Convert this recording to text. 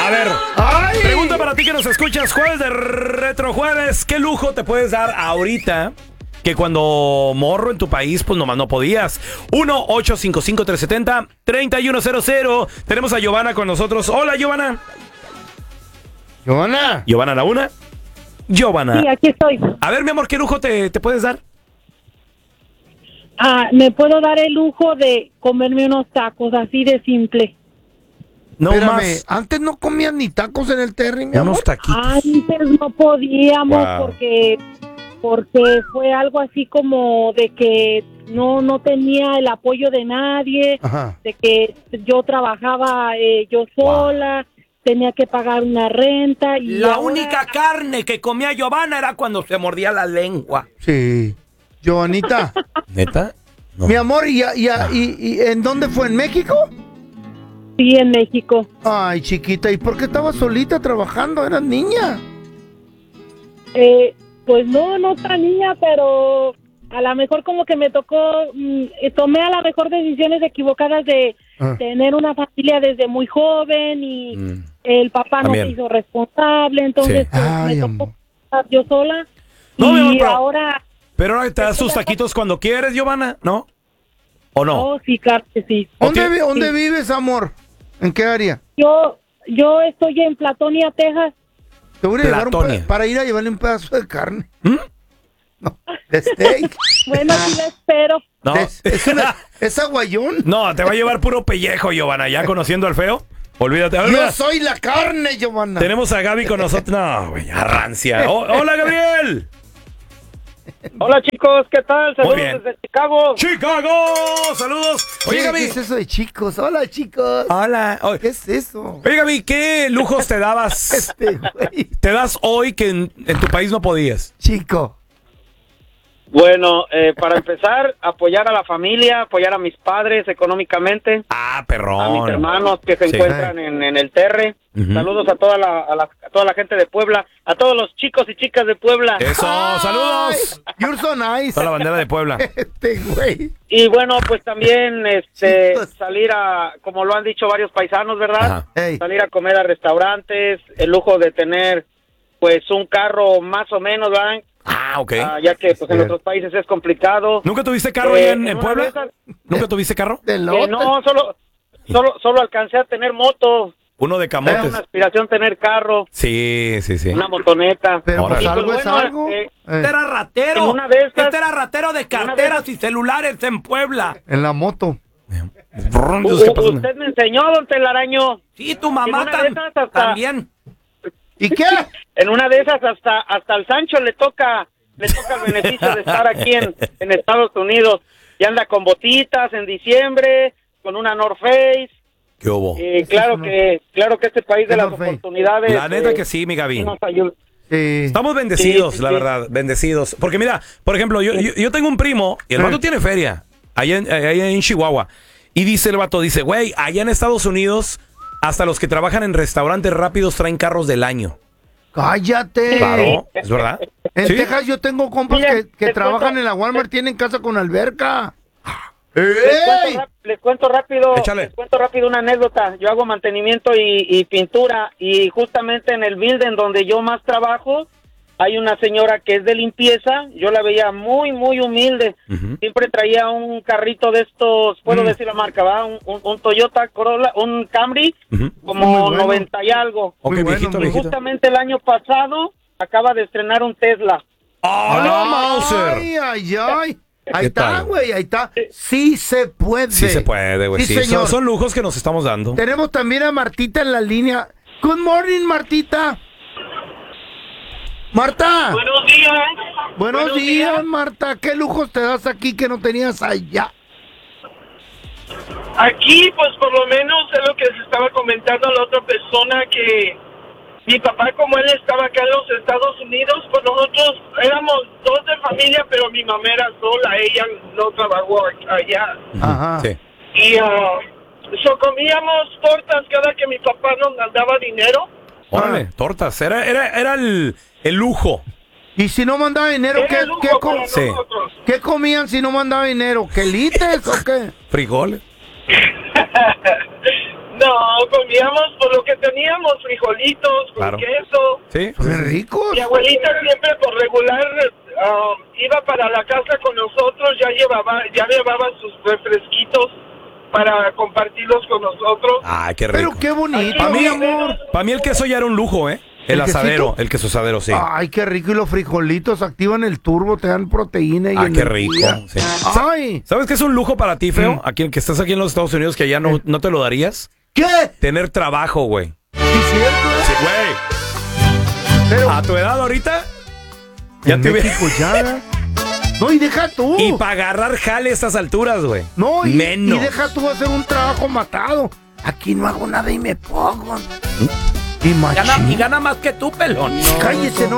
A ver, ¡Ay! pregunta para ti que nos escuchas, jueves de Retrojueves. ¿Qué lujo te puedes dar ahorita que cuando morro en tu país, pues nomás no podías? 1-855-370-3100. Tenemos a Giovanna con nosotros. Hola, Giovanna. Giovanna. Giovanna, la una. Giovanna. Sí, aquí estoy. A ver, mi amor, ¿qué lujo te puedes dar? Me puedo dar el lujo de comerme unos tacos, así de simple. No Espérame, más. antes no comían ni tacos en el Terry, mi amor. Unos taquitos. Antes no podíamos Wow. porque fue algo así como de que no tenía el apoyo de nadie, Ajá. de que yo trabajaba yo sola, tenía que pagar una renta y La ahora- única carne que comía Giovanna era cuando se mordía la lengua. Sí. Giovanita, ¿Neta? No. mi amor, ¿y en dónde fue? ¿En México? Sí, en México. Ay, chiquita, ¿y por qué estabas solita trabajando? ¿Eras niña? Pues no tan niña, pero a lo mejor como que me tocó, tomé a lo mejor decisiones equivocadas de tener una familia desde muy joven y el papá También. no se hizo responsable, entonces Sí. pues, Ay, me amor. tocó estar yo sola. No, mi amor, y pero- ahora, Pero ahora te das tus taquitos cuando quieres, Giovanna, ¿no? ¿O no? oh, sí, claro que sí. ¿Dónde Sí. vives, amor? ¿En qué área? Yo estoy en Platonia, Texas. Te voy a llevar Platonia. para ir a llevarle un pedazo de carne. ¿Mm? No, de steak. Bueno, sí la espero. No. ¿Es aguayón? No, te va a llevar puro pellejo, Giovanna. Ya conociendo al feo. Olvídate. A ver, mira, Yo soy la carne, Giovanna. tenemos a Gaby con nosotros. No, güey, ya rancia. Hola, Gabriel. Hola chicos, ¿qué tal? Muy Saludos bien. desde Chicago. ¡Chicago! ¡Saludos! Oye, ¿Qué Gaby. es eso de chicos? Hola, chicos. Hola. ¿Qué es eso? Oye, Gaby, ¿qué lujos te dabas? Güey. Te das hoy que en tu país no podías. Chico. Bueno, para empezar, apoyar a la familia, apoyar a mis padres económicamente, Ah, a mis perrón. hermanos que se Sí. encuentran en el Terre. Ujú. Saludos a toda la gente de Puebla, a todos los chicos y chicas de Puebla. Eso, saludos. Ay, you're so nice. Toda la bandera de Puebla. Güey. Y bueno, pues también Chicos. salir como lo han dicho varios paisanos, ¿verdad? Ajá. Ey. Salir a comer a restaurantes, el lujo de tener pues un carro más o menos, ¿verdad? Ah, ok. Ya que pues en otros países es complicado. ¿Nunca tuviste carro allá en una de Puebla? esas- ¿Nunca tuviste carro? De lote. no, solo alcancé a tener moto. Uno de Era camotes. una aspiración tener carro, Sí. una motoneta. Pero pues Órale. algo Y, es bueno, algo. Era ratero. en una de esas- era ratero de carteras y celulares en Puebla. En la moto. Usted me enseñó, don Telaraño. Sí, tu En mamá una de esas hasta- también. ¿Y qué? En una de esas hasta al Sancho le toca el beneficio de estar aquí en Estados Unidos. Y anda con botitas en diciembre, con una North Face. ¿Qué hubo? Claro que este país de ¿Qué las North Face? oportunidades. La neta que sí, mi Gaby. nos ayuda. Sí. Estamos bendecidos, Sí, sí, la sí. verdad, bendecidos. Porque mira, por ejemplo, yo tengo un primo y el Sí. vato tiene feria allá en Chihuahua. Y dice el vato, güey, allá en Estados Unidos, hasta los que trabajan en restaurantes rápidos traen carros del año. Cállate. Claro, es verdad. En ¿Sí? Texas yo tengo compas Mira, que te trabajan cuento- en la Walmart, tienen casa con alberca. Les ¡Ey! cuento rápido, Échale. les cuento rápido una anécdota. Yo hago mantenimiento y pintura y justamente en el building donde yo más trabajo hay una señora que es de limpieza. Yo la veía muy humilde. Ujú. Siempre traía un carrito de estos, puedo decir la marca, ¿va? Un Toyota Corolla, un Camry, Ujú. como Muy bueno. 90 y algo. Ok, Muy bueno, viejito, muy Y viejito. justamente el año pasado acaba de estrenar un Tesla. ¡Hola, Mauser! Ay. Ahí ¿Qué está, tal? güey, ahí está. Sí se puede. Sí se puede, güey. Sí, Sí, señor. son lujos que nos estamos dando. Tenemos también a Martita en la línea. Good morning, Martita. Marta. Buenos días. Buenos días, Marta. ¿Qué lujos te das aquí que no tenías allá? Aquí, pues por lo menos es lo que se estaba comentando a la otra persona, que mi papá, como él estaba acá en los Estados Unidos, pues nosotros éramos dos de familia, pero mi mamá era sola, ella no trabajó allá. Ajá. Sí. Y comíamos tortas cada que mi papá nos mandaba dinero. Órale, tortas. Era el lujo. Y si no mandaba dinero, Era lujo para Sí. nosotros. ¿qué comían si no mandaba dinero? ¿Quelites o qué? Frijoles. No, comíamos por lo que teníamos, frijolitos, con Claro. queso. ¿Sí? Qué ricos. Mi abuelita siempre por regular iba para la casa con nosotros, ya llevaba sus refresquitos para compartirlos con nosotros. Ay, qué rico. Pero qué bonito, Para mí, mi amor. para mí el queso ya era un lujo, ¿eh? El ¿El asadero, quesito? el queso asadero, sí. Ay, qué rico. Y los frijolitos activan el turbo, te dan proteína y Ah, qué rico. energía. Sí. Ay, ¿Sabes qué es un lujo para ti, feo? Aquí, que estás aquí en los Estados Unidos, que allá no te lo darías. ¿qué? Tener trabajo, güey. Sí, cierto. Sí, güey. Pero A tu edad ahorita, ya en te hubiera... México ya. No, y deja tú. Y para agarrar jale a estas alturas, güey. No, y Menos. deja tú hacer un trabajo matado. Aquí no hago nada y me pongo. Y machín. gana más que tú, pelón. Cállese, no.